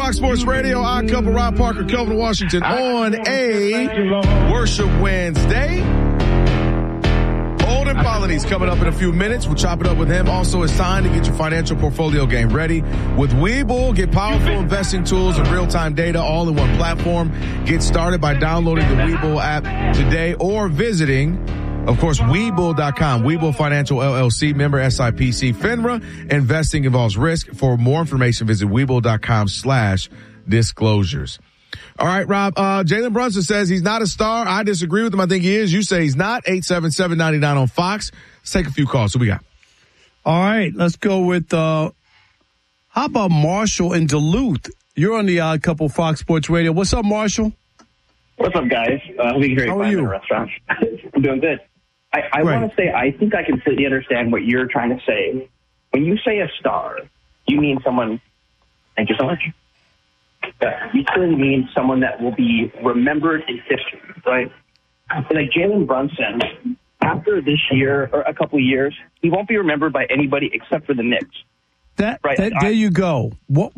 Fox Sports Radio. Odd Couple, Rob Parker, Kelvin Washington on a Worship Wednesday. Olden Polynice coming up in a few minutes. We'll chop it up with him. Also, it's time to get your financial portfolio game ready with Webull. Get powerful investing tools and real-time data all in one platform. Get started by downloading the Webull app today or visiting, of course, Webull.com. Webull Financial LLC, member SIPC, FINRA. Investing involves risk. For more information, visit Webull.com/disclosures. All right, Rob, Jalen Brunson says he's not a star. I disagree with him. I think he is. You say he's not. 877-99 on Fox. Let's take a few calls. Who we got? All right, let's go with, how about Marshall in Duluth? You're on the Odd Couple Fox Sports Radio. What's up, Marshall? What's up, guys? Hope you How are you? in the restaurant. I'm doing good. I want to say I think I completely understand what you're trying to say. When you say a star, you mean someone. Thank you so much. You clearly mean someone that will be remembered in history, right? Like Jalen Brunson, after this year or a couple of years, he won't be remembered by anybody except for the Knicks. There you go.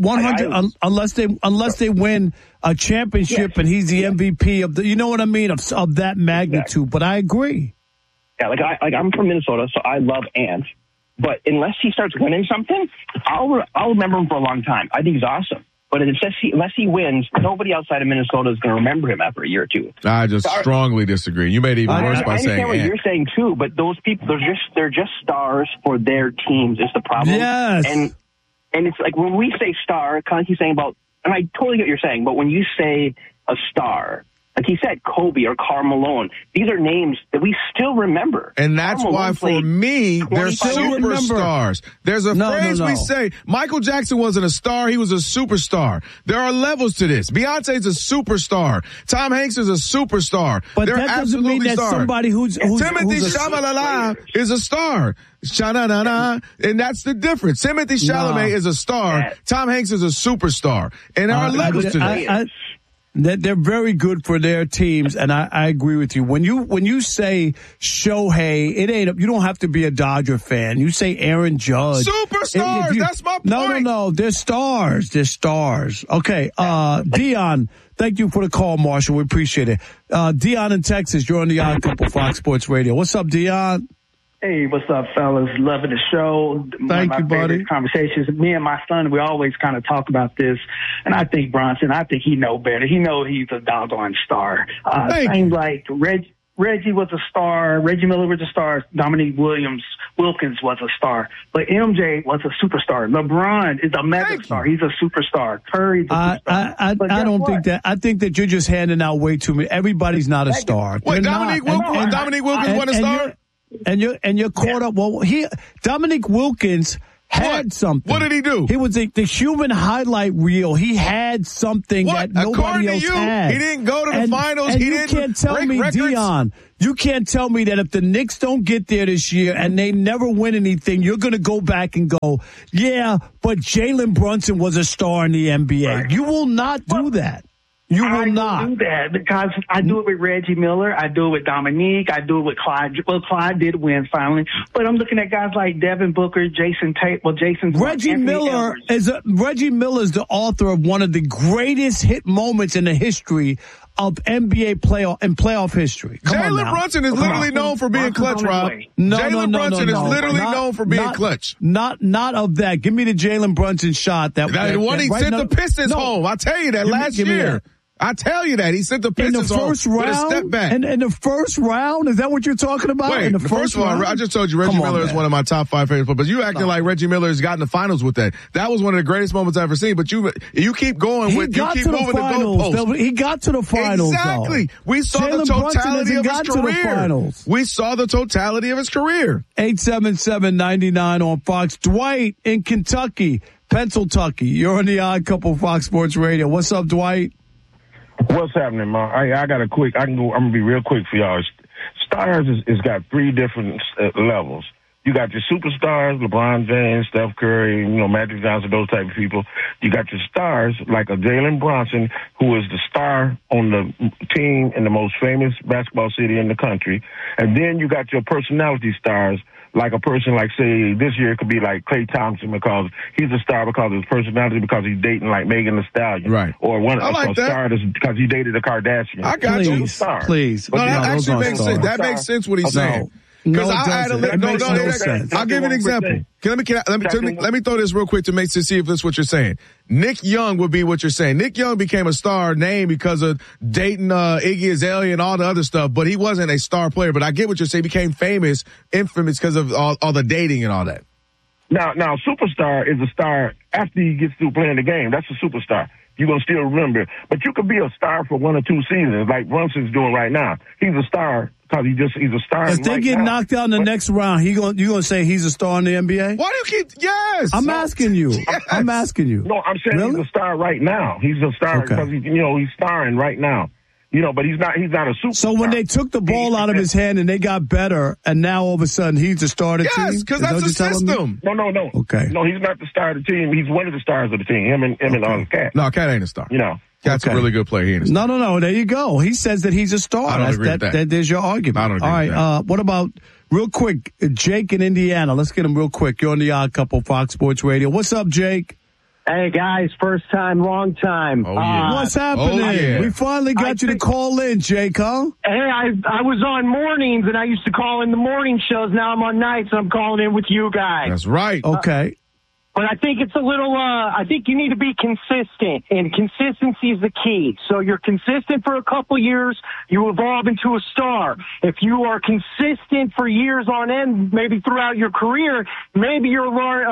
100 unless they win a championship, yes, and he's the MVP of the. You know what I mean, of that magnitude. Exactly. But I agree. Yeah, I'm from Minnesota, so I love Ant. But unless he starts winning something, I'll remember him for a long time. I think he's awesome. But unless he wins, nobody outside of Minnesota is going to remember him after a year or two. I just strongly disagree. You made it even worse by saying. I understand what you're saying too, but those people, they're just stars for their teams. Is the problem? Yes. And it's like when we say star, kind of he's saying about, and I totally get what you're saying, but when you say a star, like he said, Kobe or Karl Malone, these are names that we still remember. And that's why, for me, they're superstars. There's a phrase we say, Michael Jackson wasn't a star, he was a superstar. There are levels to this. Beyonce's a superstar. Tom Hanks is a superstar. But they're that doesn't mean that somebody who's Timothy Chalamet is a star. Sha-na-na-na. And that's the difference. Timothy Chalamet is a star. Tom Hanks is a superstar. And there are levels to this. They're very good for their teams, and I agree with you. When you say Shohei, you don't have to be a Dodger fan. You say Aaron Judge. Superstars, that's my point. No, they're stars. They're stars. Okay, Dion, thank you for the call, Marshall. We appreciate it. Dion in Texas, you're on the Odd Couple Fox Sports Radio. What's up, Dion? Hey, what's up, fellas? Loving the show. Thank you, buddy. Conversations. Me and my son, we always kind of talk about this, and I think Bronson, he know better. He know he's a doggone star. Seems like Reggie was a star. Reggie Miller was a star. Dominique Wilkins was a star. But MJ was a superstar. LeBron is a mega star. He's a superstar. Curry's a superstar. I don't think that. I think that you're just handing out way too many. Everybody's not a star. Wait, Dominique Wilkins wasn't a star? And you're caught up. Well, Dominique Wilkins had something. What did he do? He was the human highlight reel. He had something that nobody else had. He didn't go to the finals. And you can't tell me, Dion, you can't tell me that if the Knicks don't get there this year and they never win anything, you're going to go back and go, yeah, but Jalen Brunson was a star in the NBA. Right. You will not do that. You will not do that because I do it with Reggie Miller. I do it with Dominique. I do it with Clyde. Well, Clyde did win finally, but I'm looking at guys like Devin Booker, Jason Tate. Well, Reggie Miller is the author of one of the greatest hit moments in the history of NBA playoff history. Jalen Brunson is literally known for being clutch, Rob. Jalen Brunson is literally known for being clutch. Not of that. Give me the Jalen Brunson shot. That one he sent the Pistons home. I tell you that last year. I tell you that. He sent the Pistons home with a step back. In the first round? Is that what you're talking about? Wait, first of all, I just told you Reggie Miller is one of my top 5 favorite players, but you acting like Reggie Miller has gotten the finals with that. That was one of the greatest moments I've ever seen, but you keep going with, you keep moving the goalposts. He got to the finals. Exactly. Though. We saw the totality of his career. We saw the totality of his career. 877-99 on Fox. Dwight in Kentucky, Pennsylvania. You're on the Odd Couple Fox Sports Radio. What's up, Dwight? What's happening, man? I got I'm gonna be real quick for y'all. Stars is got 3 different levels. You got your superstars, LeBron James, Steph Curry, Magic Johnson, those type of people. You got your stars like a Jalen Brunson, who is the star on the team in the most famous basketball city in the country. And then you got your personality stars like a person like, say, this year it could be like Klay Thompson because he's a star because of his personality, because he's dating like Megan Thee Stallion. Right. Or one I like a star because he dated a Kardashian. I got you. Please. No, that actually makes sense. That makes sense what he's saying. Because I'll give you an example. Let me throw this real quick to see if that's what you're saying. Nick Young would be what you're saying. Nick Young became a star name because of dating Iggy Azalea and all the other stuff, but he wasn't a star player. But I get what you're saying. He became infamous because of all the dating and all that. Now, superstar is a star after he gets through playing the game. That's a superstar. You're going to still remember. But you could be a star for 1 or 2 seasons, like Brunson's doing right now. He's a star because he's a star. If they get knocked out in the next round, you going to say he's a star in the NBA? Why do you keep, yes. I'm asking you. Yes. I'm asking you. No, I'm saying he's a star right now. He's a star because he's starring right now. But he's not a superstar. So when they took the ball out of his hand and they got better, and now all of a sudden he's the star of the team? Yes, because that's the system. No. Okay. No, he's not the star of the team. He's one of the stars of the team. Him and Cat. No, Cat ain't a star. Cat's a really good player. He ain't a star. No. There you go. He says that he's a star. I don't agree with that. There's your argument. I don't agree with that. What about, real quick, Jake in Indiana? Let's get him real quick. You're on the Odd Couple, Fox Sports Radio. What's up, Jake? Hey, guys, first time, long time. Oh, yeah. What's happening? Oh, yeah. We finally got you to call in, Jake, huh? Hey, I was on mornings, and I used to call in the morning shows. Now I'm on nights, and I'm calling in with you guys. That's right. Okay. But I think it's a little, I think you need to be consistent, and consistency is the key. So you're consistent for a couple years, you evolve into a star. If you are consistent for years on end, maybe throughout your career, maybe you're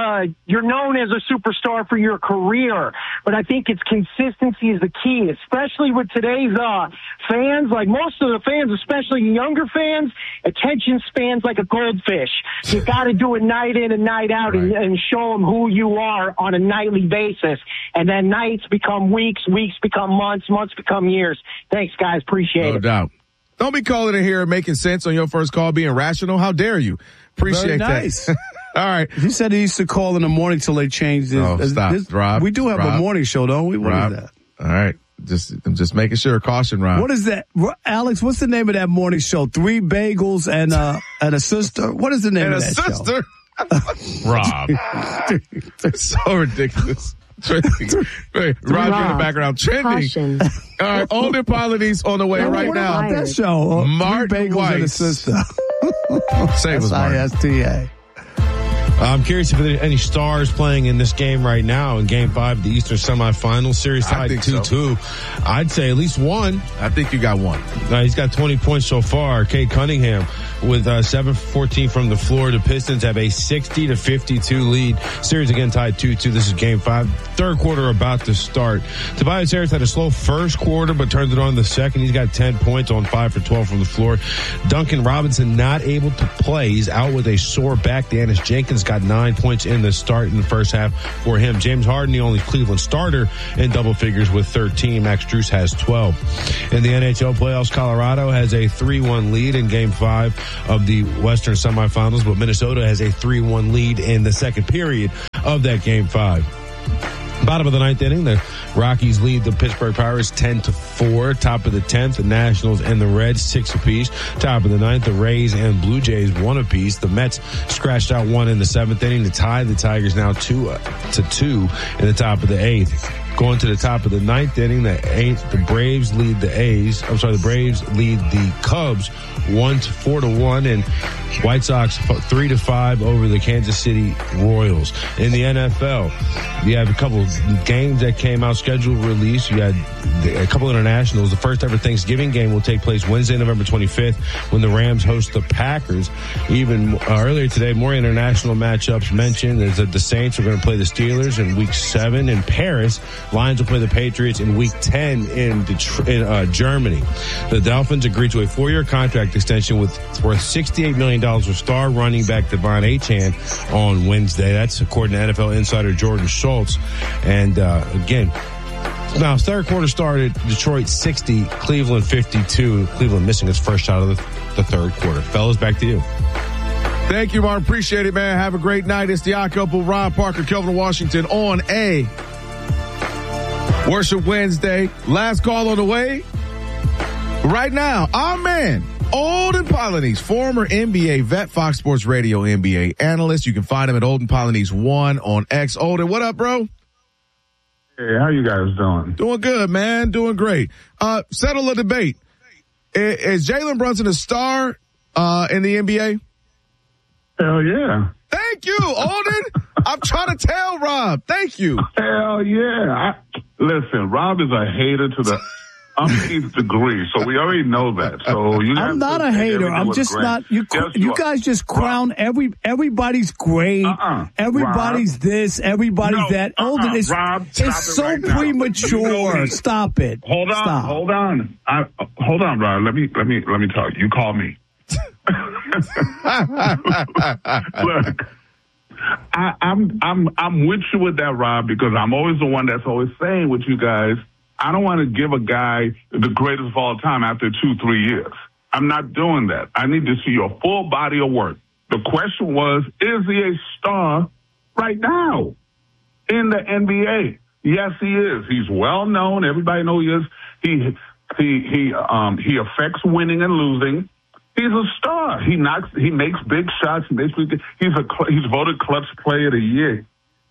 known as a superstar for your career. But I think it's consistency is the key, especially with today's fans. Like most of the fans, especially younger fans, attention spans like a goldfish. You got to do it night in and night out, right, and show them who you are on a nightly basis. And then nights become weeks, weeks become months, months become years. Thanks, guys. Appreciate it. No doubt. Don't be calling in here making sense on your first call, being rational. How dare you? Appreciate nice. that. All right. He said he used to call in the morning till they changed this. Oh, stop. Rob, we do have a morning show, don't we? What Rob, is that? All right. I'm just making sure. Caution, Rob. What is that? Alex, what's the name of that morning show? 3 bagels and a sister? What is the name of that sister? show? Rob. It's so ridiculous. Trending. Rob in the background. Trending. All right. Older Polynese on the way right now. What about that show? Martin 3 bagels Weiss. and a sister. Save us, Martin. S-I-S-T-A. I'm curious if there are any stars playing in this game right now in Game 5 of the Eastern semifinal series tied 2-2. So. I'd say at least one. I think you got one. He's got 20 points so far. Cade Cunningham with 7-14 from the floor. The Pistons have a 60-52 lead. Series again tied 2-2. This is Game 5. Third quarter about to start. Tobias Harris had a slow first quarter, but turned it on in the second. He's got 10 points on 5 for 12 from the floor. Duncan Robinson not able to play. He's out with a sore back. De'Annis Jenkins got 9 points in the start in the first half for him. James Harden, the only Cleveland starter in double figures with 13. Max Strus has 12. In the NHL playoffs, Colorado has a 3-1 lead in Game 5 of the Western semifinals, but Minnesota has a 3-1 lead in the second period of that Game 5. Bottom of the ninth inning, the Rockies lead the Pittsburgh Pirates 10-4. Top of the 10th, the Nationals and the Reds 6 apiece. Top of the ninth, the Rays and Blue Jays 1 apiece. The Mets scratched out 1 in the 7th inning to tie the Tigers now 2-2 in the top of the 8th. Going to the top of the 9th inning, the Braves lead the The Braves lead the Cubs 4-1, and White Sox 3-5 over the Kansas City Royals. In the NFL, you have a couple of games that came out, scheduled release. You had a couple internationals. The first ever Thanksgiving game will take place Wednesday, November 25th, when the Rams host the Packers. Even earlier today, more international matchups mentioned. There's the Saints are going to play the Steelers in Week 7 in Paris. Lions will play the Patriots in Week 10 in Germany. The Dolphins agreed to a 4-year contract extension worth $68 million with star running back Devon Achane on Wednesday. That's according to NFL insider Jordan Schultz. And again, now third quarter started Detroit 60, Cleveland 52. Cleveland missing its first shot of the third quarter. Fellas, back to you. Thank you, Martin. Appreciate it, man. Have a great night. It's the Odd Couple, Rob Parker, Kelvin Washington on a Worship Wednesday. Last call on the way. Right now, our man, Olden Polynice, former NBA vet, Fox Sports Radio NBA analyst. You can find him at Olden Polynice 1 on X. Olden, what up, bro? Hey, how you guys doing? Doing good, man. Doing great. Settle a debate. Is Jalen Brunson a star in the NBA? Hell yeah. Thank you, Olden. I'm trying to tell Rob. Thank you. Hell yeah. Listen, Rob is a hater to the umpteenth degree, so we already know that. So I'm not a hater. I'm just not. You guys just crown everybody's great. Everybody's Rob. This. Everybody's that. Olden, it's so right premature. Stop it. Hold on. Hold on, Rob. Let me talk. You call me. Look, I'm with you with that, Rob, because I'm always the one that's always saying with you guys, I don't want to give a guy the greatest of all time after 2-3 years. I'm not doing that. I need to see your full body of work. The question was, is he a star right now in the NBA? Yes, he is. He's well known. Everybody knows he is. He affects winning and losing. He's a star. He makes big shots. He's voted clutch player of the year.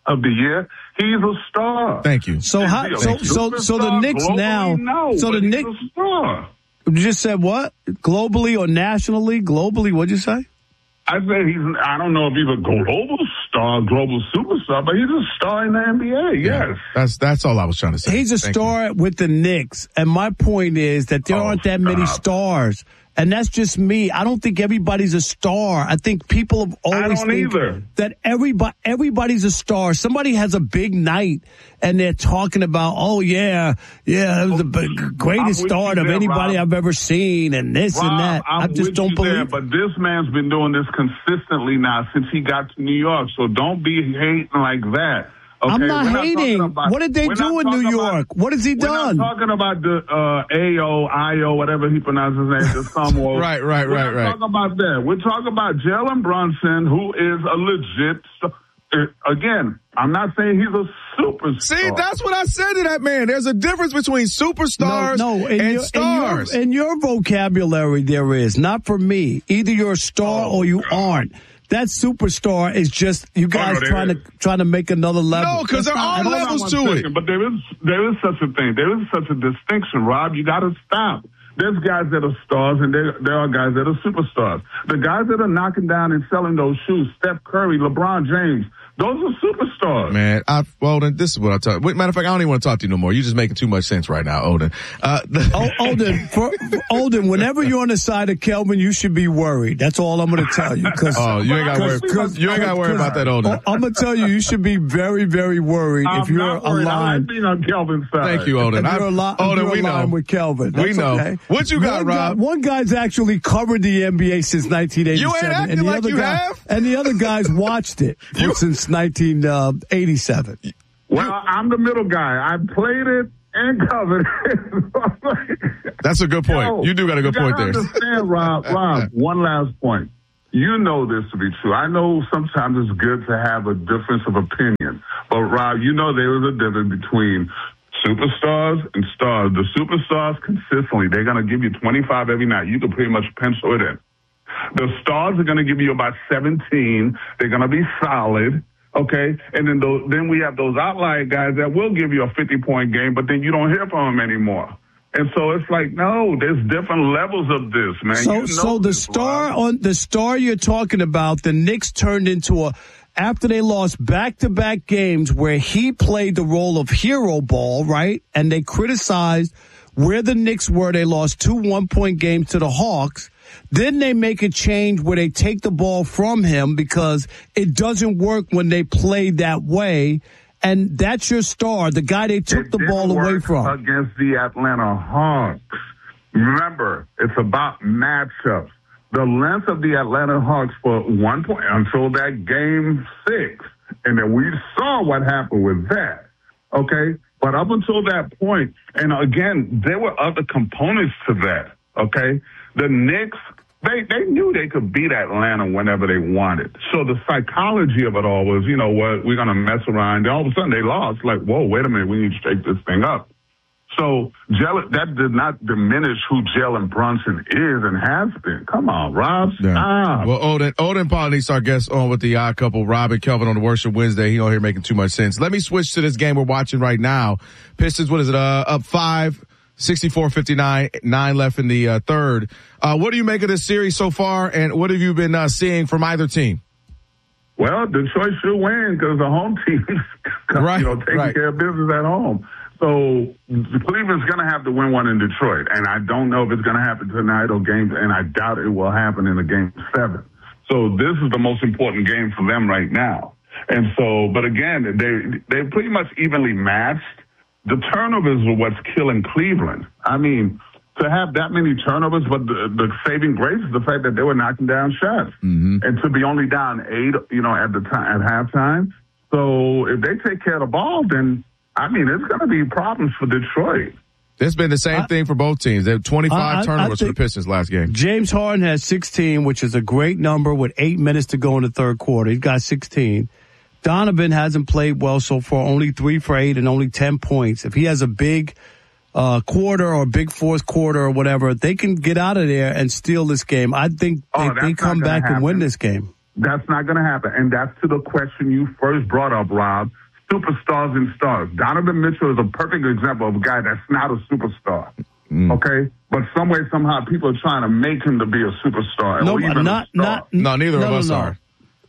He's a star. Thank you. So the Knicks now. So the Knicks. You just said what? Globally or nationally? Globally, what'd you say? I said I don't know if he's a global star, global superstar, but he's a star in the NBA. Yes. That's all I was trying to say. He's a star with the Knicks, and my point is that there aren't that many stars. And that's just me. I don't think everybody's a star. I think people have always think that everybody's a star. Somebody has a big night and they're talking about, it was the greatest start of anybody I've ever seen and this and that. I just don't believe it. But this man's been doing this consistently now since he got to New York. So don't be hating like that. Okay, I'm not hating. What did they do in New York? What has he done? We're not talking about the IO, whatever he pronounces his name, the Samuel. Right. We're not talking about that. We're talking about Jalen Brunson, who is a legit. Again, I'm not saying he's a superstar. See, that's what I said to that man. There's a difference between superstars and stars. In your vocabulary, there is. Not for me. Either you're a star or you aren't. That superstar is just you guys trying to make another level. No, because there are levels to it. But there is such a thing. There is such a distinction, Rob. You got to stop. There's guys that are stars, and there are guys that are superstars. The guys that are knocking down and selling those shoes, Steph Curry, LeBron James, those are superstars. Man, then this is what I tell you. Matter of fact, I don't even want to talk to you no more. You're just making too much sense right now, Olden. Olden, whenever you're on the side of Kelvin, you should be worried. That's all I'm going to tell you. You ain't got to worry about that, Olden. I'm going to tell you should be very, very worried if you're aligned. I'm being on Kelvin's side. Thank you, Olden. Olden, we know. With Kelvin. We know. Okay. What you got, Rob? One guy's actually covered the NBA since 1987. You ain't acting like you have. And the other guy's watched it since 1987. Well, I'm the middle guy. I played it and covered it. That's a good point. You do got a good point there. Understand, Rob, one last point. You know this to be true. I know sometimes it's good to have a difference of opinion. But, Rob, you know there is a difference between superstars and stars. The superstars consistently, they're going to give you 25 every night. You can pretty much pencil it in. The stars are going to give you about 17. They're going to be solid. Okay, and then we have those outlier guys that will give you a 50-point game, but then you don't hear from them anymore. And so it's like, no, there's different levels of this, man. So the star you're talking about, the Knicks turned into after they lost back-to-back games where he played the role of hero ball, right? And they criticized where the Knicks were. They lost 2 one-point games to the Hawks. Then they make a change where they take the ball from him because it doesn't work when they play that way. And that's your star, the guy they took the ball away from. Against the Atlanta Hawks. Remember, it's about matchups. The length of the Atlanta Hawks for 1 point until that game 6. And then we saw what happened with that. Okay? But up until that point, and again, there were other components to that. Okay? The Knicks, they knew they could beat Atlanta whenever they wanted. So the psychology of it all was, you know what, we're going to mess around. And all of a sudden they lost. Like, whoa, wait a minute, we need to shake this thing up. So that did not diminish who Jalen Brunson is and has been. Come on, Rob. Yeah. Well, Odin Polynice, our guest on with the Odd Couple, Rob and Kelvin on the Worship Wednesday. He don't hear making too much sense. Let me switch to this game we're watching right now. Pistons, what is it? Up 5, 64-59, 9 left in the third. What do you make of this series so far, and what have you been seeing from either team? Well, Detroit should win because the home team is taking care of business at home. So Cleveland's going to have to win one in Detroit, and I don't know if it's going to happen tonight or and I doubt it will happen in a game 7. So this is the most important game for them right now. And so, but again, they pretty much evenly matched. The turnovers are what's killing Cleveland. I mean, to have that many turnovers, but the saving grace is the fact that they were knocking down shots, and to be only down 8, at halftime. So if they take care of the ball, then I mean, it's going to be problems for Detroit. It's been the same thing for both teams. They have 25 turnovers for the Pistons last game. James Harden has 16, which is a great number with 8 minutes to go in the third quarter. He's got 16. Donovan hasn't played well so far, only 3 for 8 and only 10 points. If he has a big quarter or a big fourth quarter or whatever, they can get out of there and steal this game. I think they come back and win this game. That's not going to happen. And that's to the question you first brought up, Rob. Superstars and stars. Donovan Mitchell is a perfect example of a guy that's not a superstar. Okay? But some way, somehow, people are trying to make him to be a superstar. No, or even neither of us are.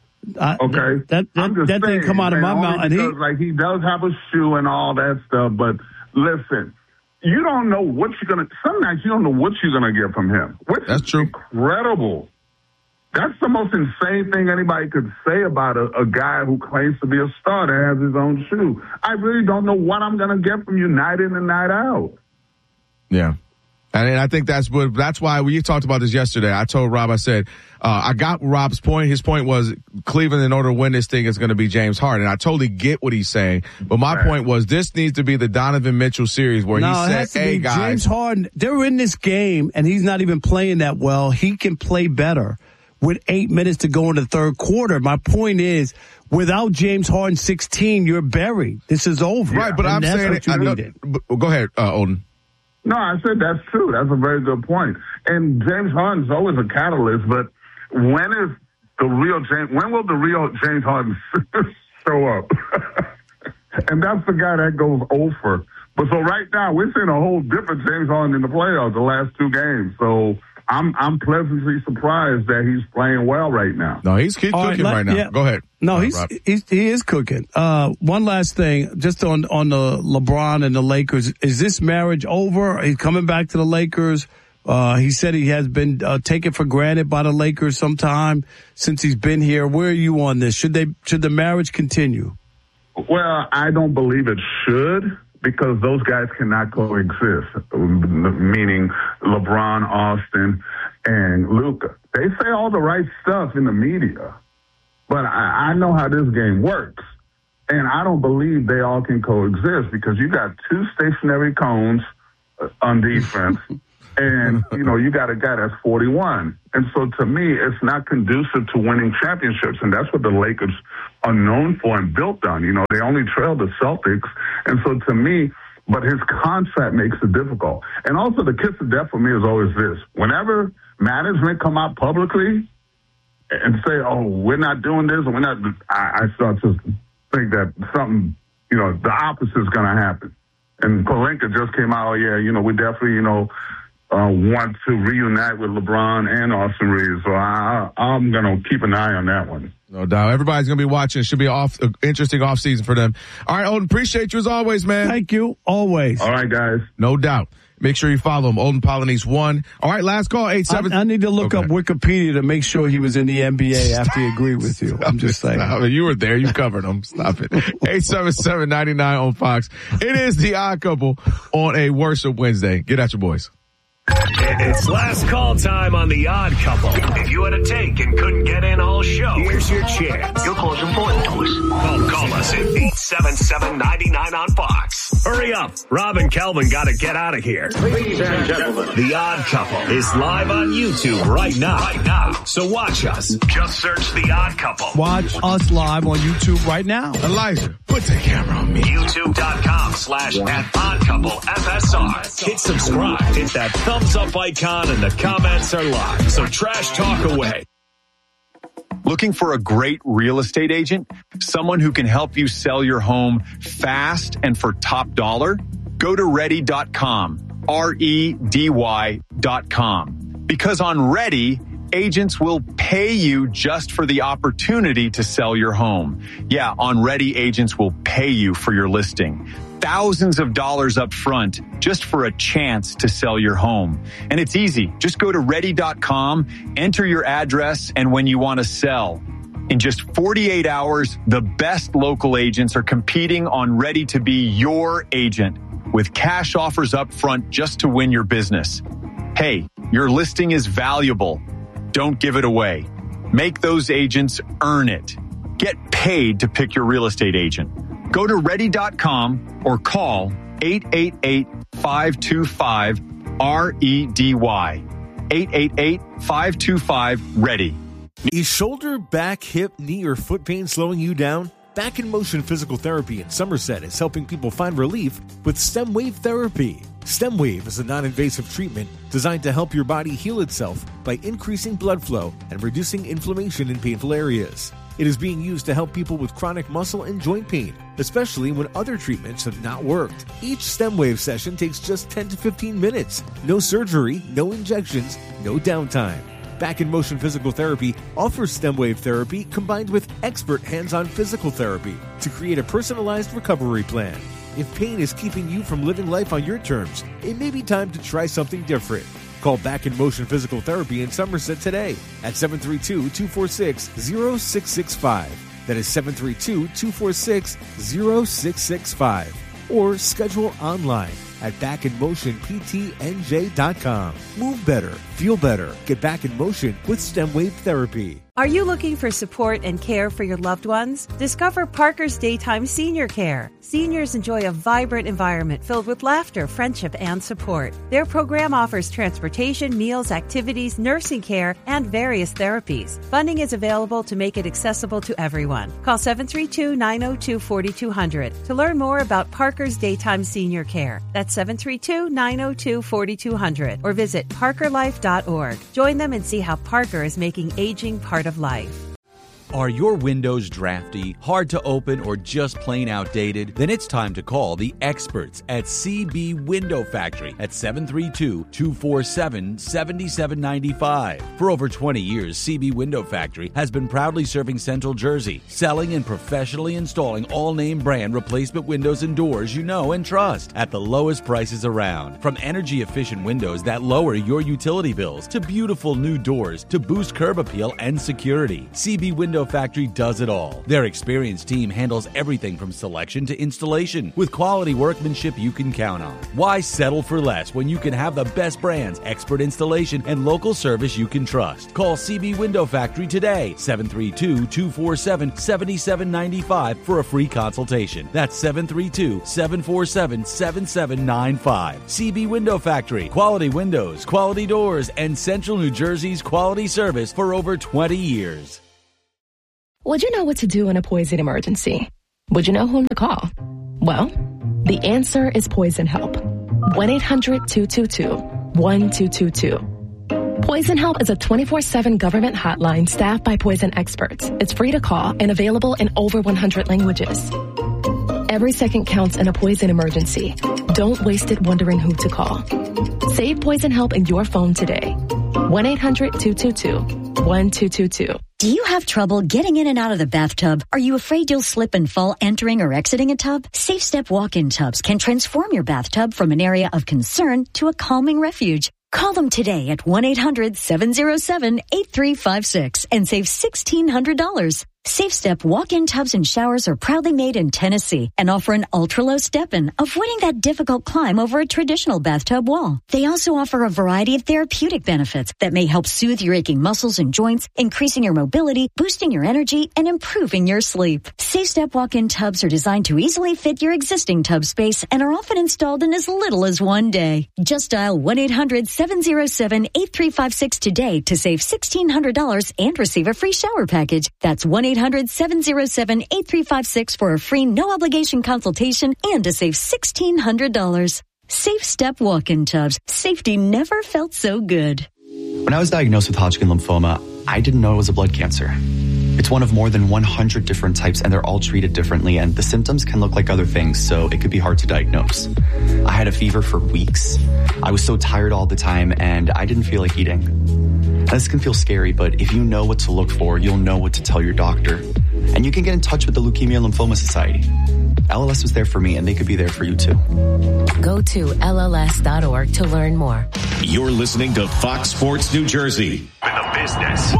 Okay? That didn't come out of my mouth. And he does have a shoe and all that stuff, but listen, you don't know what you're going to, sometimes you don't know what you're going to get from him. That's true. Incredible. That's the most insane thing anybody could say about a guy who claims to be a star that has his own shoe. I really don't know what I'm going to get from you night in and night out. Yeah. And I think that's why we talked about this yesterday. I told Rob, I said, I got Rob's point. His point was Cleveland, in order to win this thing, is going to be James Harden. And I totally get what he's saying. But my point was this needs to be the Donovan Mitchell series where he said, hey, guys. James Harden, they're in this game, and he's not even playing that well. He can play better. With 8 minutes to go in the third quarter. My point is, without James Harden 16, you're buried. This is over. Right, but I'm saying go ahead, Odin. No, I said that's true. That's a very good point. And James Harden's always a catalyst, but when will the real James Harden show up? And that's the guy that goes over. But so right now, we're seeing a whole different James Harden in the playoffs the last 2 games. So I'm pleasantly surprised that he's playing well right now. No, he's cooking right now. Yeah. Go ahead. No, he is cooking. One last thing, just on the LeBron and the Lakers. Is this marriage over? He's coming back to the Lakers. He said he has been taken for granted by the Lakers sometime since he's been here. Where are you on this? Should the marriage continue? Well, I don't believe it should. Because those guys cannot coexist, meaning LeBron, Austin, and Luka. They say all the right stuff in the media, but I know how this game works. And I don't believe they all can coexist because you got 2 stationary cones on defense, and, you got a guy that's 41. And so to me, it's not conducive to winning championships, and that's what the Lakers are known for and built on. They only trail the Celtics. And so to me, but his contract makes it difficult. And also the kiss of death for me is always this. Whenever management come out publicly and say, oh, we're not doing this, or we're not, I start to think that something, the opposite is going to happen. And Pelinka just came out, we definitely, want to reunite with LeBron and Austin Reeves. So I'm going to keep an eye on that one. No doubt. Everybody's going to be watching. It should be an interesting offseason for them. All right, Odin, appreciate you as always, man. Thank you. Always. All right, guys. No doubt. Make sure you follow him. Odin Polynice 1. All right, last call, 8-7. I need to look up Wikipedia to make sure he was in the NBA after he agreed with you. I'm just saying. You were there. You covered him. Stop it. 877-99 on Fox. It is the Odd Couple on a Worship Wednesday. Get at your boys. It's last call time on the Odd Couple. If you had a take and couldn't get in all show, here's your chance. Your call's important to us. Call us at 877-99 on Fox. Hurry up. Rob and Kelvin got to get out of here. Ladies and gentlemen, the Odd Couple is live on YouTube right now. So watch us. Just search the Odd Couple. Watch us live on YouTube right now. Elijah, put the camera on me. YouTube.com/ Facebook.com/@OddCoupleFSR. Hit subscribe. Hit that thumbs up icon and the comments are live. So trash talk away. Looking for a great real estate agent? Someone who can help you sell your home fast and for top dollar? Go to Ready.com, REDY.com. Because on Ready, agents will pay you just for the opportunity to sell your home. Yeah, on Ready, agents will pay you for your listing. Thousands of dollars up front just for a chance to sell your home. And it's easy. Just go to Ready.com, enter your address, and when you want to sell. In just 48 hours, the best local agents are competing on Ready to be your agent with cash offers up front just to win your business. Hey, your listing is valuable. Don't give it away. Make those agents earn it. Get paid to pick your real estate agent. Go to Ready.com or call 888-525-REDY. 888-525-READY. Is shoulder, back, hip, knee, or foot pain slowing you down? Back in Motion Physical Therapy in Somerset is helping people find relief with STEM Wave Therapy. STEM Wave is a non-invasive treatment designed to help your body heal itself by increasing blood flow and reducing inflammation in painful areas. It is being used to help people with chronic muscle and joint pain, especially when other treatments have not worked. Each STEM Wave session takes just 10 to 15 minutes. No surgery, no injections, no downtime. Back in Motion Physical Therapy offers STEM Wave Therapy combined with expert hands-on physical therapy to create a personalized recovery plan. If pain is keeping you from living life on your terms, it may be time to try something different. Call Back in Motion Physical Therapy in Somerset today at 732-246-0665. That is 732-246-0665. Or schedule online at backinmotionptnj.com. Move better, feel better. Get back in motion with STEM Wave Therapy. Are you looking for support and care for your loved ones? Discover Parker's Daytime Senior Care. Seniors enjoy a vibrant environment filled with laughter, friendship, and support. Their program offers transportation, meals, activities, nursing care, and various therapies. Funding is available to make it accessible to everyone. Call 732-902-4200 to learn more about Parker's Daytime Senior Care. That's 732-902-4200 or visit parkerlife.org. Join them and see how Parker is making aging part of life. Are your windows drafty, hard to open, or just plain outdated? Then it's time to call the experts at CB Window Factory at 732-247-7795. For over 20 years, CB Window Factory has been proudly serving Central Jersey, selling and professionally installing all name brand replacement windows and doors you know and trust at the lowest prices around. From energy-efficient windows that lower your utility bills to beautiful new doors to boost curb appeal and security, CB Window Factory does it all. Their experienced team handles everything from selection to installation with quality workmanship you can count on. Why settle for less when you can have the best brands, expert installation, and local service you can trust? Call CB Window Factory today, 732-247-7795 for a free consultation. That's 732-747-7795. CB Window Factory. Quality windows, quality doors, and Central New Jersey's quality service for over 20 years. Would you know what to do in a poison emergency? Would you know whom to call? Well, the answer is Poison Help. 1-800-222-1222. Poison Help is a 24/7 government hotline staffed by poison experts. It's free to call and available in over 100 languages. Every second counts in a poison emergency. Don't waste it wondering who to call. Save Poison Help in your phone today. 1-800-222-1222. Do you have trouble getting in and out of the bathtub? Are you afraid you'll slip and fall entering or exiting a tub? Safe Step walk-in tubs can transform your bathtub from an area of concern to a calming refuge. Call them today at 1-800-707-8356 and save $1,600. Safe Step walk-in tubs and showers are proudly made in Tennessee and offer an ultra-low step-in, avoiding that difficult climb over a traditional bathtub wall. They also offer a variety of therapeutic benefits that may help soothe your aching muscles and joints, increasing your mobility, boosting your energy, and improving your sleep. Safe Step walk-in tubs are designed to easily fit your existing tub space and are often installed in as little as one day. Just dial 1-800-707-8356 today to save $1,600 and receive a free shower package. That's 1-800 1-800-707-8356 for a free no-obligation consultation and to save $1,600. Safe Step Walk-In Tubs. Safety never felt so good. When I was diagnosed with Hodgkin lymphoma, I didn't know it was a blood cancer. It's one of more than 100 different types, and they're all treated differently, and the symptoms can look like other things, so it could be hard to diagnose. I had a fever for weeks. I was so tired all the time, and I didn't feel like eating. Now, this can feel scary, but if you know what to look for, you'll know what to tell your doctor. And you can get in touch with the Leukemia Lymphoma Society. LLS was there for me, and they could be there for you, too. Go to LLS.org to learn more. You're listening to Fox Sports New Jersey. In the business.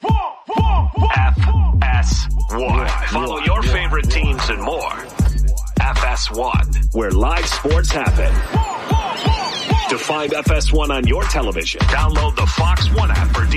FS1. Follow your favorite teams and more. FS1, where live sports happen. To find FS1 on your television, download the Fox One app for